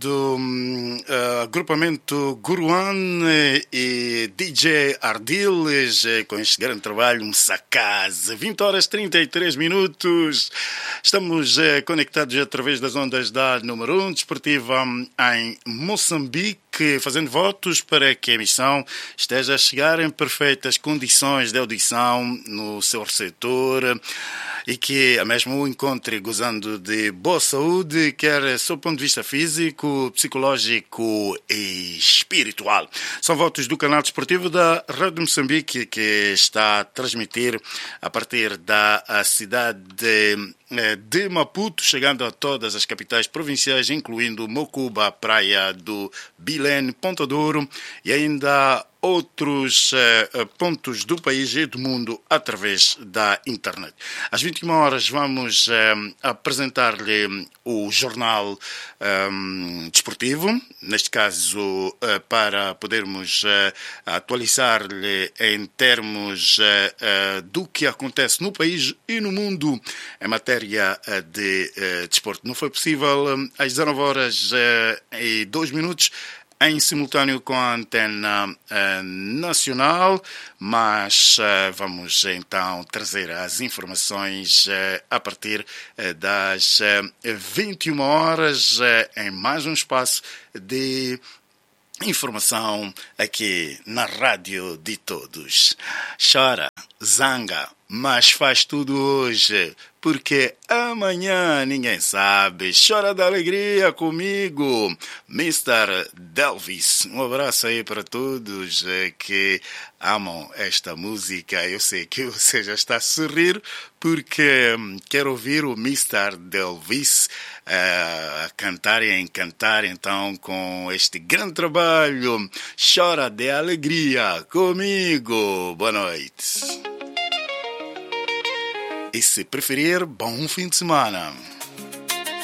do agrupamento Guruan e DJ Ardiles, com este grande trabalho, Msakazi. 20 horas 33 minutos. Estamos conectados através das ondas da número 1 desportiva em Moçambique, fazendo votos para que a emissão esteja a chegar em perfeitas condições de audição no seu receptor e que a mesma o encontre gozando de boa saúde, quer sob o ponto de vista físico, psicológico e espiritual. São votos do canal desportivo da Rádio Moçambique, que está a transmitir a partir da cidade de Maputo, chegando a todas as capitais provinciais, incluindo Mocuba, Praia do Bilene, Ponta Douro e ainda outros pontos do país e do mundo através da internet. Às 21 horas vamos apresentar-lhe o jornal desportivo, neste caso para podermos atualizar-lhe em termos do que acontece no país e no mundo em matéria de desporto. Não foi possível às 19 horas e 2 minutos em simultâneo com a antena nacional, mas vamos então trazer as informações a partir das 21 horas em mais um espaço de informação aqui na Rádio de Todos. Chora, zanga, mas faz tudo hoje, porque amanhã ninguém sabe. Chora da alegria comigo, Mr. Delvis. Um abraço aí para todos que amam esta música. Eu sei que você já está a sorrir, porque quero ouvir o Mr. Delvis a cantar e a encantar então com este grande trabalho. Chora de alegria comigo. Boa noite. E se preferir, bom fim de semana.